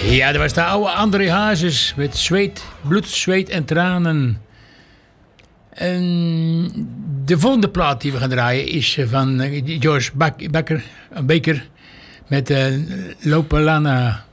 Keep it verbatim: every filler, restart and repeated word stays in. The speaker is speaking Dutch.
Ja, dat was de oude André Hazes met zweet, bloed, zweet en tranen. En de volgende plaat die we gaan draaien is van George Bakker, Baker met uh, Lopalana.